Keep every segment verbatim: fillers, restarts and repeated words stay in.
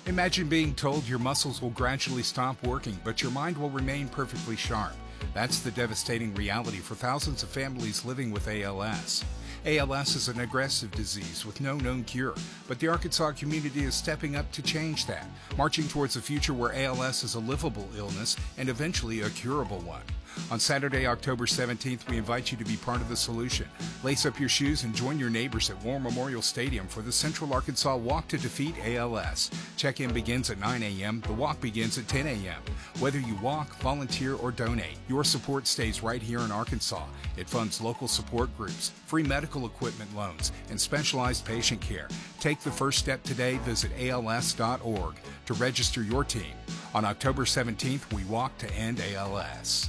Imagine being told your muscles will gradually stop working, but your mind will remain perfectly sharp. That's the devastating reality for thousands of families living with A L S. A L S is an aggressive disease with no known cure, but the Arkansas community is stepping up to change that, marching towards a future where A L S is a livable illness and eventually a curable one. On Saturday, October seventeenth, we invite you to be part of the solution. Lace up your shoes and join your neighbors at War Memorial Stadium for the Central Arkansas Walk to Defeat A L S. Check-in begins at nine a.m. The walk begins at ten a.m. Whether you walk, volunteer, or donate, your support stays right here in Arkansas. It funds local support groups, free medical equipment loans, and specialized patient care. Take the first step today. Visit A L S dot org to register your team. On October seventeenth, we walk to end A L S.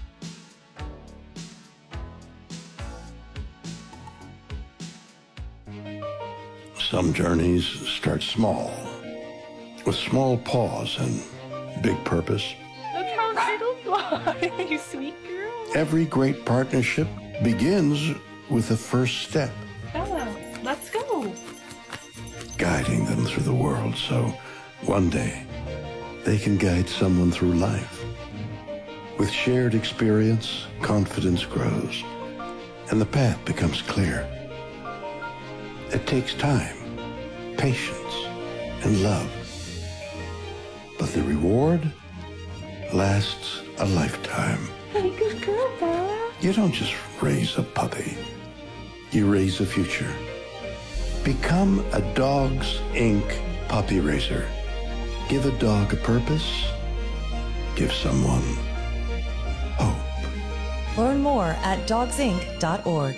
Some journeys start small, with small pause and big purpose. Look how little fly, you sweet girl. Every great partnership begins with the first step. Bella, let's go. Guiding them through the world so one day they can guide someone through life. With shared experience, confidence grows, and the path becomes clear. It takes time, patience, and love. But the reward lasts a lifetime. Hey, good girl, Bella. You don't just raise a puppy. You raise a future. Become a Dogs Incorporated puppy raiser. Give a dog a purpose. Give someone hope. Learn more at dogs inc dot org.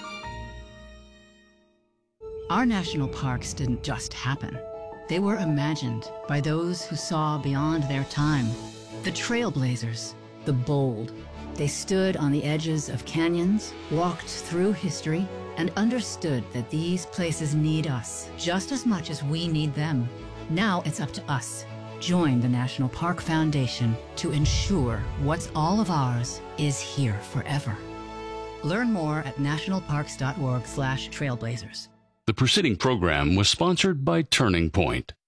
Our national parks didn't just happen. They were imagined by those who saw beyond their time. The trailblazers, the bold. They stood on the edges of canyons, walked through history, and understood that these places need us just as much as we need them. Now it's up to us. Join the National Park Foundation to ensure what's all of ours is here forever. Learn more at national parks dot org slash trailblazers. The preceding program was sponsored by Turning Point.